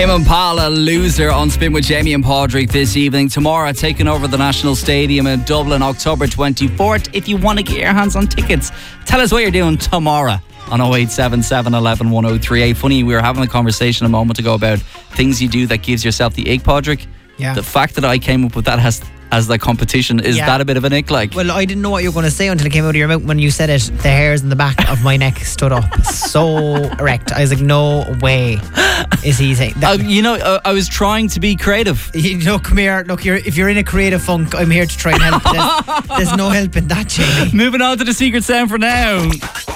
Tame Impala, Loser on Spin with Jamie and Padraig this evening. Tomorrow, taking over the National Stadium in Dublin, October 24th. If you want to get your hands on tickets, tell us what you're doing tomorrow on 0877 11 1038. Funny, we were having a conversation a moment ago about things you do that gives yourself the ick, Padraig. Yeah. The fact that I came up with that as the competition, is that a bit of an ick? Like, well, I didn't know what you were going to say until it came out of your mouth. When you said it, the hairs in the back of my neck stood up so erect. I was like, no way is he saying that. I was trying to be creative. Come here. Look, if you're in a creative funk, I'm here to try and help. There's no help in that, Jamie. Moving on to the secret sound for now. Oh,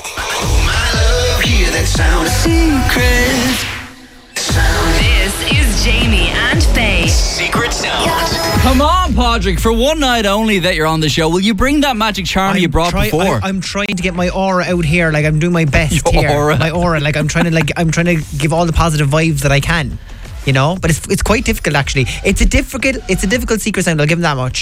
my love, hear that sound. Secret sound. This is Jamie and Faye. Secret sound. Come on, Padraig, for one night only that you're on the show, will you bring that magic charm you brought before? I'm trying to get my aura out here. Like, I'm doing my best Your here. aura. My aura. Like, I'm trying to give all the positive vibes that I can. You know, but it's quite difficult actually. It's a difficult secret sound. I'll give them that much.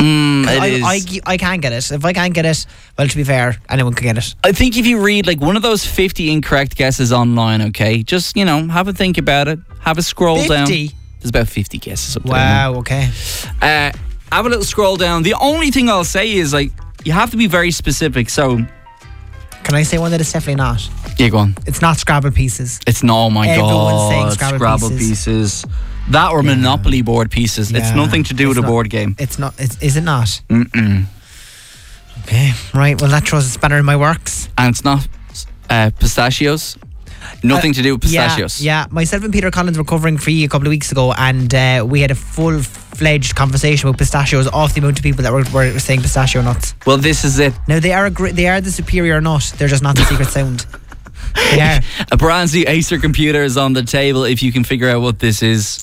I can't get it. If I can't get it, well, to be fair, anyone can get it. I think if you read like one of those 50 incorrect guesses online, okay, just have a think about it. Have a scroll 50? down. There's about 50 guesses up there. Wow. Okay. Have a little scroll down. The only thing I'll say is like you have to be very specific. So, can I say one that is definitely not? Yeah, go on. It's not Scrabble pieces. It's no, my Everyone's saying God. Scrabble pieces. That or Monopoly board pieces. Yeah. It's nothing to do with a board game. It's not. Is it not? Mm-mm. Okay, right. Well, that throws a spanner in my works. And it's not pistachios. Nothing to do with pistachios. Yeah, myself and Peter Collins were covering for you a couple of weeks ago, and we had a full-fledged conversation about pistachios off the amount of people that were saying pistachio nuts. Well, this is it. Now, they are the superior nut. They're just not the secret sound. They are. A brand new Acer computer is on the table if you can figure out what this is.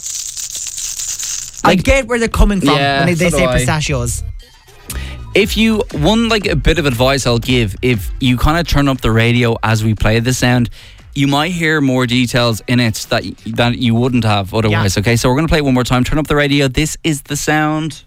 I get where they're coming from when they say pistachios. If you, a bit of advice I'll give, if you kind of turn up the radio as we play the sound, you might hear more details in it that you wouldn't have otherwise. Yeah. Okay, so we're going to play it one more time. Turn up the radio. This is the sound.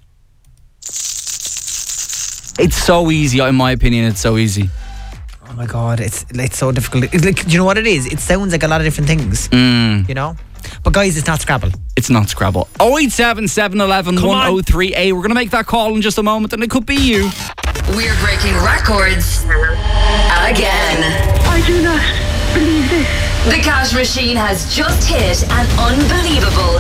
It's so easy, in my opinion. It's so easy. Oh my God, it's so difficult. It's like, you know what it is? It sounds like a lot of different things. You know? But guys, it's not Scrabble. It's not Scrabble. 0877 11 1038. We're going to make that call in just a moment, and it could be you. We're breaking records again. I do not believe this. The cash machine has just hit an unbelievable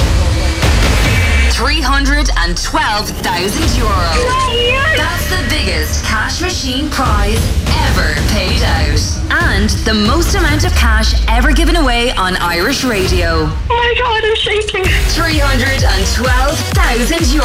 €312,000. That's the biggest cash machine prize ever paid out. And the most amount of cash ever given away on Irish radio. Oh my God, I'm shaking. €312,000.